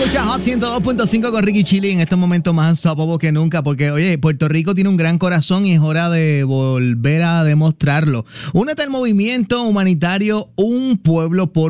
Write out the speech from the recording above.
Escucha Hot 102.5 con Ricky Chili en estos momentos más unstoppable que nunca, porque oye, Puerto Rico tiene un gran corazón y es hora de volver a demostrarlo. Únete al movimiento humanitario Un Pueblo por